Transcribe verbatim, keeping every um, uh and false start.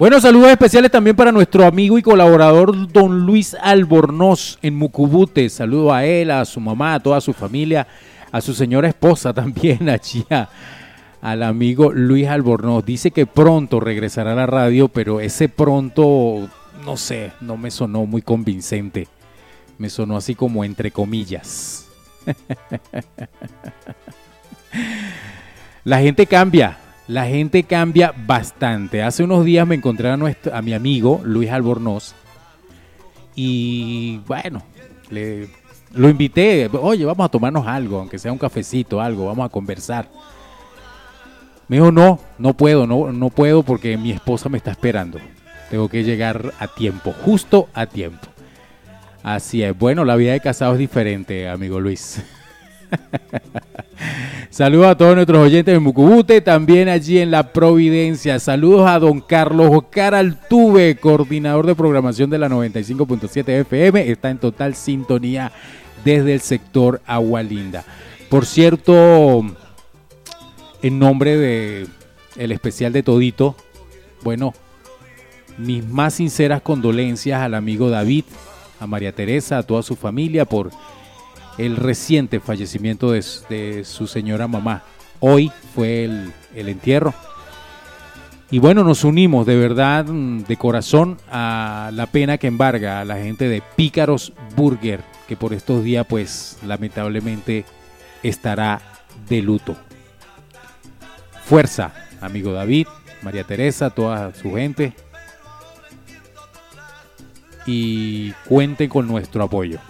Bueno, saludos especiales también para nuestro amigo y colaborador don Luis Albornoz en Mucubute. Saludo a él, a su mamá, a toda su familia, a su señora esposa también, allí a, al amigo Luis Albornoz. Dice que pronto regresará a la radio, pero ese pronto, no sé, no me sonó muy convincente. Me sonó así como entre comillas. La gente cambia. La gente cambia bastante. Hace unos días me encontré a, nuestro, a mi amigo Luis Albornoz y bueno, le, lo invité. Oye, vamos a tomarnos algo, aunque sea un cafecito, algo, vamos a conversar. Me dijo, no, no puedo, no, no puedo porque mi esposa me está esperando. Tengo que llegar a tiempo, justo a tiempo. Así es. Bueno, la vida de casado es diferente, amigo Luis. Saludos a todos nuestros oyentes de Mucubute, también allí en La Providencia. Saludos a don Carlos Oscar Altuve, coordinador de programación de la noventa y cinco punto siete F M. Está en total sintonía desde el sector Agualinda. Por cierto, en nombre de el especial de Todito, bueno, mis más sinceras condolencias al amigo David, a María Teresa, a toda su familia por el reciente fallecimiento de, de su señora mamá. Hoy fue el, el entierro. Y bueno, nos unimos de verdad, de corazón, a la pena que embarga a la gente de Pícaros Burger, que por estos días, pues, lamentablemente estará de luto. Fuerza, amigo David, María Teresa, toda su gente. Y cuenten con nuestro apoyo.